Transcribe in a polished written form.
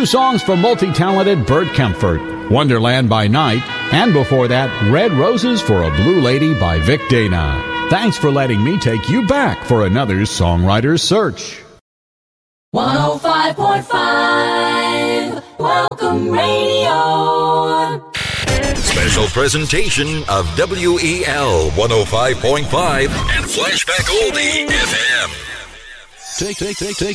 Two songs from multi-talented Bert Kempfert, Wonderland by Night, and before that, Red Roses for a Blue Lady by Vic Dana. Thanks for letting me take you back for another Songwriter's Search. 105.5 Welcome Radio. Special presentation of WEL 105.5 and Flashback Oldie FM.